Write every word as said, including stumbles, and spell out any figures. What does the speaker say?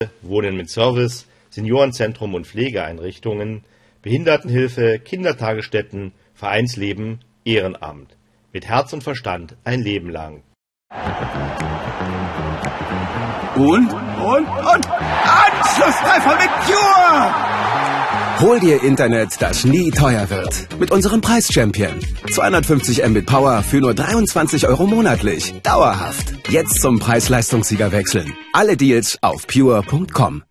Wohnen mit Service, Seniorenzentrum und Pflegeeinrichtungen, Behindertenhilfe, Kindertagesstätten, Vereinsleben, Ehrenamt. Mit Herz und Verstand ein Leben lang. Und, und, und, Anschlusstreffer mit Pure! Hol dir Internet, das nie teuer wird. Mit unserem Preis-Champion. zweihundertfünfzig Mbit Power für nur dreiundzwanzig Euro monatlich. Dauerhaft. Jetzt zum Preis-Leistungssieger wechseln. Alle Deals auf pure punkt com.